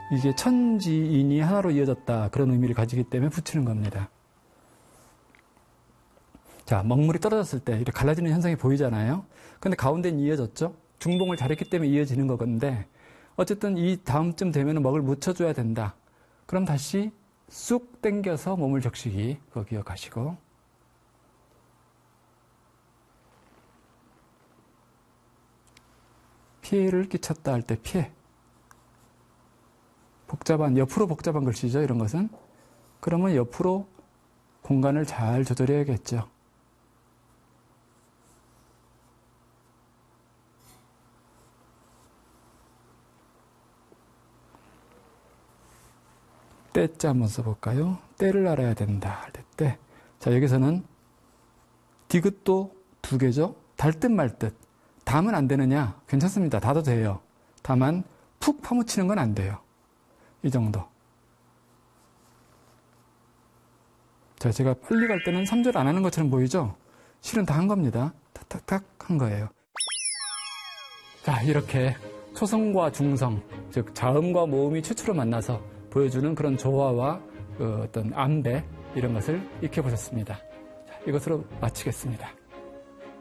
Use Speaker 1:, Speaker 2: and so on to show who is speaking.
Speaker 1: 이게 천지인이 하나로 이어졌다 그런 의미를 가지기 때문에 붙이는 겁니다. 자, 먹물이 떨어졌을 때 이렇게 갈라지는 현상이 보이잖아요. 근데 가운데는 이어졌죠. 중봉을 잘했기 때문에 이어지는 거건데 어쨌든 이 다음쯤 되면 먹을 묻혀줘야 된다. 그럼 다시 쑥 당겨서 몸을 적시기, 그거 기억하시고. 피해를 끼쳤다 할 때 피해. 옆으로 복잡한 글씨죠, 이런 것은. 그러면 옆으로 공간을 잘 조절해야겠죠. 때자 한번 써볼까요? 때를 알아야 된다 할 때. 자, 여기서는 디귿도 두 개죠. 달 듯 말 듯. 담은 안 되느냐? 괜찮습니다. 다도 돼요. 다만 푹 파묻히는 건 안 돼요. 이 정도. 자, 제가 빨리 갈 때는 3절 안 하는 것처럼 보이죠? 실은 다 한 겁니다. 탁탁탁 한 거예요. 자, 이렇게 초성과 중성, 즉 자음과 모음이 최초로 만나서 보여주는 그런 조화와 어떤 암배 이런 것을 익혀보셨습니다. 자, 이것으로 마치겠습니다.